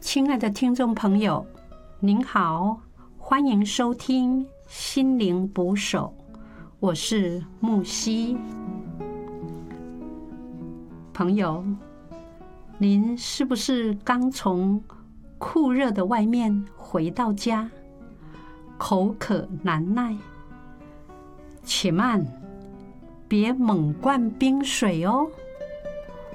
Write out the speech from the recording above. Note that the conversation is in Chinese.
亲爱的听众朋友，您好，欢迎收听心灵捕手，我是木西。朋友，您是不是刚从酷热的外面回到家，口渴难耐？且慢，别猛灌冰水哦。